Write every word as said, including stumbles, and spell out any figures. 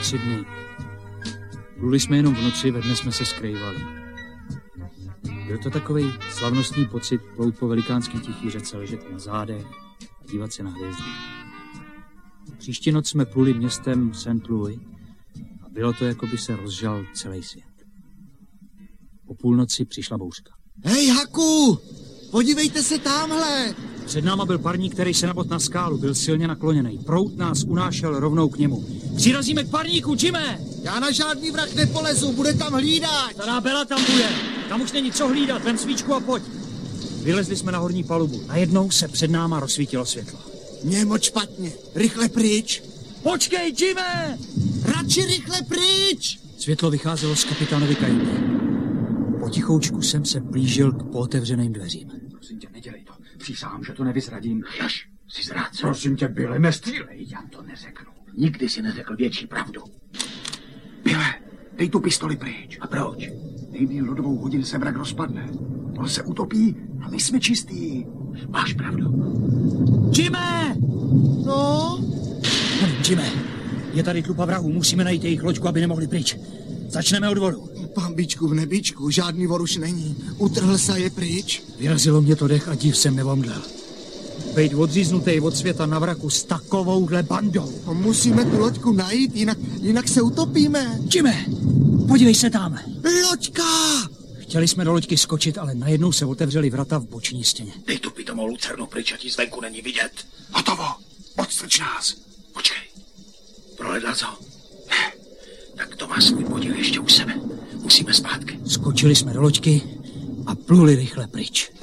Tři dny. Pluli jsme jenom v noci, ve dne jsme se skrývali. Byl to takovej slavnostní pocit plout po velikánský tichý řece, ležet na zádech a dívat se na hvězdy. Příští noc jsme pluli městem Saint Louis a bylo to, jako by se rozžal celý svět. Po půlnoci přišla bouřka. Hej, Haku! Podívejte se tamhle! Před náma byl parník, který se nabot na skálu, byl silně nakloněný. Proud nás unášel rovnou k němu. Přirazíme k parníku, Jimé! Já na žádný vrah nepolezu, bude tam hlídat! Stará Bela tam bude. Tam už není co hlídat, vem svíčku a pojď. Vylezli jsme na horní palubu. Najednou se před náma rozsvítilo světlo. Mně moc špatně. Rychle pryč. Počkej, Jimé! Radši rychle pryč! Světlo vycházelo z kapitánovy kajuty. Potichoučku jsem se blížil k pootevřeným dveřím. Prosím tě, nedělej to. Přísahám, že to nevyzradím. Jaž, jsi zrádce. Prosím tě, Byle, nestřílej. Já to neřeknu. Nikdy si neřekl větší pravdu. Byle, dej tu pistoli pryč. A proč? Nejmíl do dvou hodin se vrak rozpadne. On se utopí a my jsme čistí. Máš pravdu. Jimé! No? Jimé, je tady tlupa vrahů. Musíme najít jejich loďku, aby nemohli pryč. Začneme od vodu. Pambičku v nebíčku, žádný vor už není. Utrhl se je pryč. Vyrazilo mě to dech a div jsem nevomdlel. Bejt odříznutý od světa na vraku s takovouhle bandou. No, musíme tu loďku najít, jinak, jinak se utopíme. Jimé, podívej se tam. Loďka! Chtěli jsme do loďky skočit, ale najednou se otevřely vrata v boční stěně. Dej tu pitomou lucernu pryč, a ti zvenku není vidět. Hotovo, odstrč nás. Počkej, prohledal co? Ne, tak to má svůj podíl ještě u sebe. Musíme zpátky. Skočili jsme do loďky a pluli rychle pryč.